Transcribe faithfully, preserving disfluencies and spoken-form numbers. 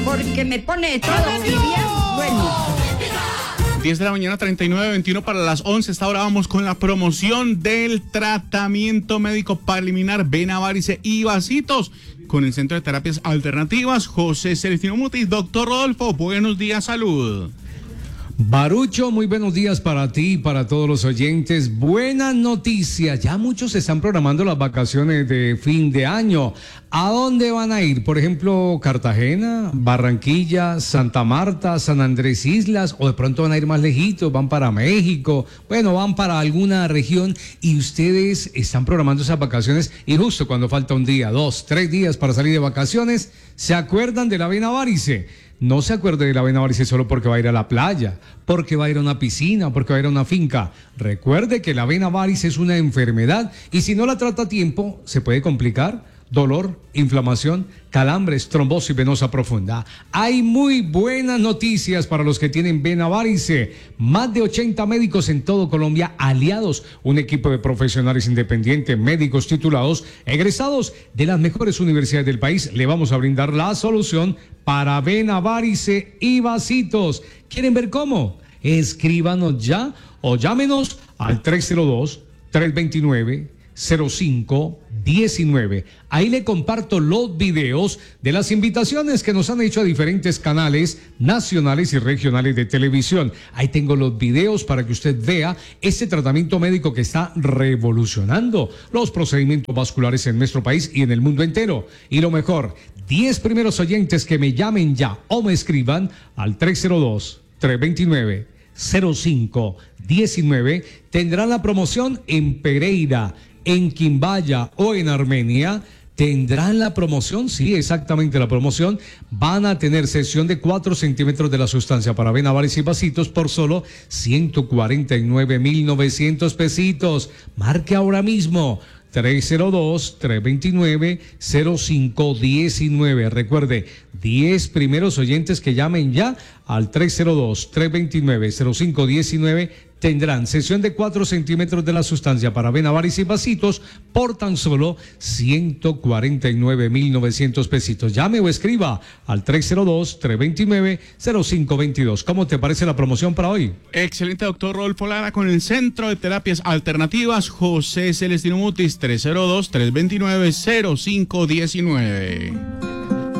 porque me pone todo bien bueno. diez de la mañana, treinta y nueve, veintiuno para las once. Esta hora vamos con la promoción del tratamiento médico para eliminar vena, varice y vasitos con el Centro de Terapias Alternativas José Celestino Mutis. Doctor Rodolfo, buenos días, salud. Barucho, muy buenos días para ti y para todos los oyentes. Buenas noticias, ya muchos están programando las vacaciones de fin de año. ¿A dónde van a ir? Por ejemplo, Cartagena, Barranquilla, Santa Marta, San Andrés Islas, o de pronto van a ir más lejitos, van para México, bueno, van para alguna región y ustedes están programando esas vacaciones y justo cuando falta un día, dos, tres días para salir de vacaciones, ¿se acuerdan de la vena varice? No se acuerde de la vena varice solo porque va a ir a la playa, porque va a ir a una piscina, porque va a ir a una finca. Recuerde que la vena varice es una enfermedad y si no la trata a tiempo, se puede complicar. Dolor, inflamación, calambres, trombosis venosa profunda. Hay muy buenas noticias para los que tienen vena varice. Más de ochenta médicos en todo Colombia aliados, un equipo de profesionales independientes, médicos titulados, egresados de las mejores universidades del país. Le vamos a brindar la solución para vena varice y vasitos. ¿Quieren ver cómo? Escríbanos ya o llámenos al tres cero dos, tres dos nueve, cero cinco diecinueve. Ahí le comparto los videos de las invitaciones que nos han hecho a diferentes canales nacionales y regionales de televisión. Ahí tengo los videos para que usted vea este tratamiento médico que está revolucionando los procedimientos vasculares en nuestro país y en el mundo entero. Y lo mejor, diez primeros oyentes que me llamen ya o me escriban al tres cero dos, tres dos nueve, cero cinco diecinueve tendrán la promoción en Pereira, en Quimbaya o en Armenia. ¿Tendrán la promoción? Sí, exactamente la promoción. Van a tener sesión de cuatro centímetros de la sustancia para vena, varice y vasitos por solo ciento cuarenta y nueve mil novecientos pesitos. Marque ahora mismo. tres cero dos, tres dos nueve, cero cinco diecinueve. Recuerde, diez primeros oyentes que llamen ya al tres cero dos, tres dos nueve, cero cinco diecinueve tendrán sesión de cuatro centímetros de la sustancia para vena, varice y vasitos por tan solo ciento cuarenta y nueve mil novecientos pesitos. Llame o escriba al tres cero dos, tres dos nueve, cero cinco veintidós. ¿Cómo te parece la promoción para hoy? Excelente, doctor Rodolfo Lara, con el Centro de Terapias Alternativas José Celestino Mutis, tres cero dos, tres dos nueve, cero cinco diecinueve.